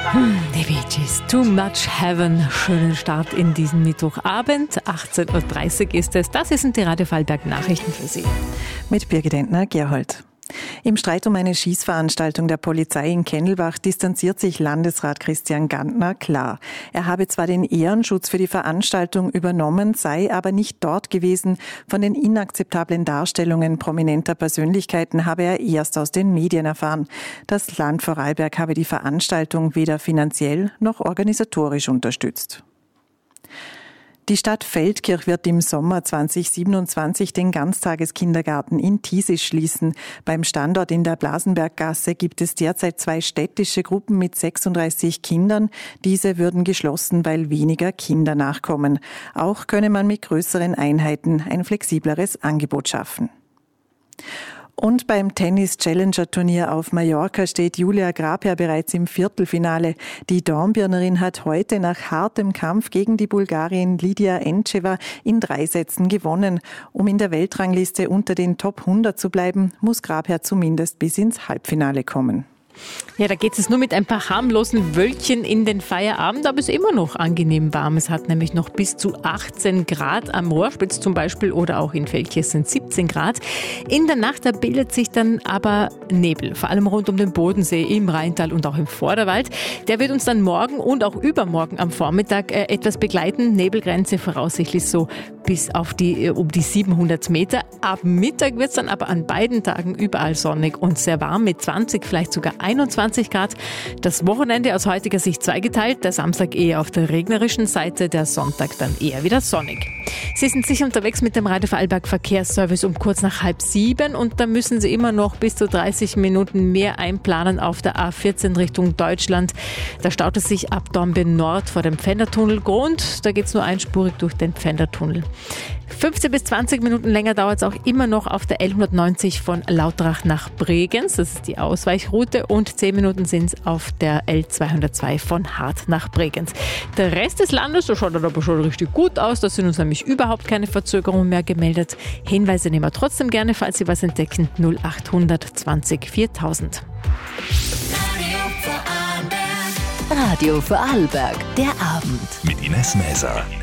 Die Bee Gees, Too Much Heaven. Schönen Start in diesen Mittwochabend. 18.30 Uhr ist es. Das sind die Radio Vorarlberg Nachrichten für Sie. Mit Birgit Entner-Gerhold. Im Streit um eine Schießveranstaltung der Polizei in Kennelbach distanziert sich Landesrat Christian Gantner klar. Er habe zwar den Ehrenschutz für die Veranstaltung übernommen, sei aber nicht dort gewesen. Von den inakzeptablen Darstellungen prominenter Persönlichkeiten habe er erst aus den Medien erfahren. Das Land Vorarlberg habe die Veranstaltung weder finanziell noch organisatorisch unterstützt. Die Stadt Feldkirch wird im Sommer 2027 den Ganztageskindergarten in Thiesisch schließen. Beim Standort in der Blasenberggasse gibt es derzeit 2 städtische Gruppen mit 36 Kindern. Diese würden geschlossen, weil weniger Kinder nachkommen. Auch könne man mit größeren Einheiten ein flexibleres Angebot schaffen. Und beim Tennis-Challenger-Turnier auf Mallorca steht Julia Grabher bereits im Viertelfinale. Die Dornbirnerin hat heute nach hartem Kampf gegen die Bulgarin Lidia Encheva in 3 Sätzen gewonnen. Um in der Weltrangliste unter den Top 100 zu bleiben, muss Grabher zumindest bis ins Halbfinale kommen. Ja, da geht es nur mit ein paar harmlosen Wölkchen in den Feierabend, aber es ist immer noch angenehm warm. Es hat nämlich noch bis zu 18 Grad am Rohrspitz zum Beispiel oder auch in Feldkirch sind 17 Grad. In der Nacht, da bildet sich dann aber Nebel, vor allem rund um den Bodensee, im Rheintal und auch im Vorderwald. Der wird uns dann morgen und auch übermorgen am Vormittag etwas begleiten. Nebelgrenze voraussichtlich so bis auf um die 700 Meter. Ab Mittag wird es dann aber an beiden Tagen überall sonnig und sehr warm mit 20, vielleicht sogar 21 Grad. Das Wochenende aus heutiger Sicht zweigeteilt. Der Samstag eher auf der regnerischen Seite, der Sonntag dann eher wieder sonnig. Sie sind sicher unterwegs mit dem Radio Vorarlberg Verkehrsservice um kurz nach 6:30 und da müssen Sie immer noch bis zu 30 Minuten mehr einplanen auf der A14 Richtung Deutschland. Da staut es sich ab Dornbirn Nord vor dem Pfändertunnel. Grund, da geht es nur einspurig durch den Pfändertunnel. 15 bis 20 Minuten länger dauert es auch immer noch auf der L190 von Lautrach nach Bregenz. Das ist die Ausweichroute. Und 10 Minuten sind es auf der L202 von Hart nach Bregenz. Der Rest des Landes, da schaut aber schon richtig gut aus. Da sind uns nämlich überhaupt keine Verzögerungen mehr gemeldet. Hinweise nehmen wir trotzdem gerne, falls Sie was entdecken. 0800 20 4000. Radio Vorarlberg, der Abend. Mit Ines Mäser.